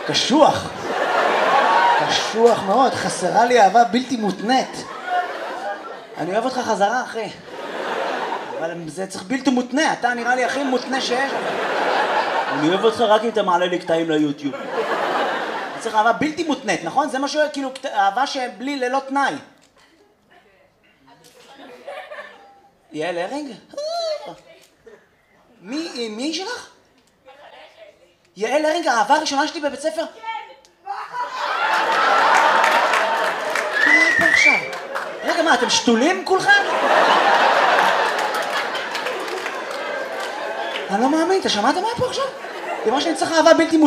קשוח. קשוח מאוד, חסרה לי אהבה בלתי מותנית. אני אוהב אותך חזרה, אחי. אבל זה צריך בלתי מותנה, אתה נראה לי הכי מותנה שיש. אני אוהב אותך רק אם אתה מעלה לי קטעים ליוטיוב. אני צריך אהבה בלתי מותנית, נכון? זה משהו, כאילו, אהבה שבלי ללא תנאי. יעל הרינג? מי שלך? יעל הרינג, האהבה הראשונה שלי בבית ספר? מה פה עכשיו? רגע, מה, אתם שתולים כולכם? אני לא מאמין, אתה שמעת מה פה עכשיו? היא אמרה שאני צריך אהבה בלתי מותנית.